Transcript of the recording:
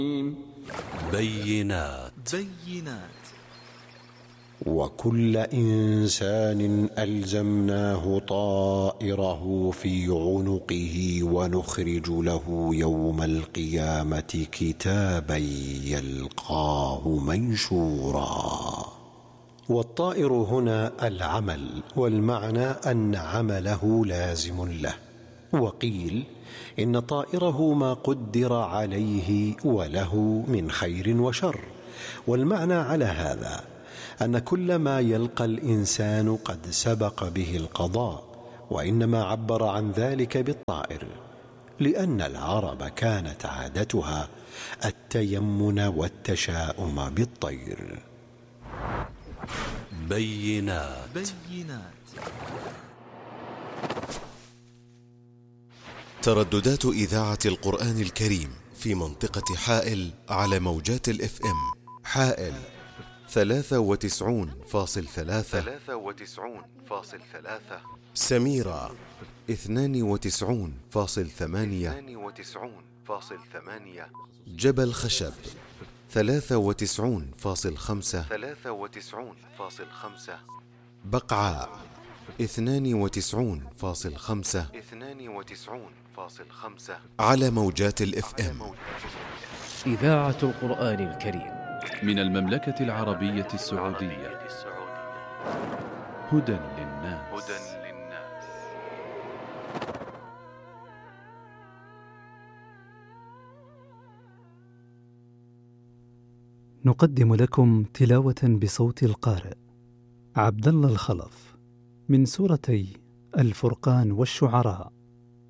بينات. وكل إنسان ألزمناه طائره في عنقه ونخرج له يوم القيامة كتابا يلقاه منشورا. والطائر هنا العمل، والمعنى أن عمله لازم له. وقيل إن طائره ما قدر عليه وله من خير وشر. والمعنى على هذا أن كل ما يلقى الإنسان قد سبق به القضاء، وإنما عبر عن ذلك بالطائر، لأن العرب كانت عادتها التيمن والتشاؤم بالطير. بينات. ترددات إذاعة القرآن الكريم في منطقة حائل على موجات الإف إم. حائل 93.3، سميرة 92.8، جبل خشب 93.5، بقعاء 92.5 على موجات الإف إم. إذاعة القرآن الكريم من المملكة العربية السعودية. هدى للناس. نقدم لكم تلاوة بصوت القارئ عبد الله الخلف من سورتي الفرقان والشعراء.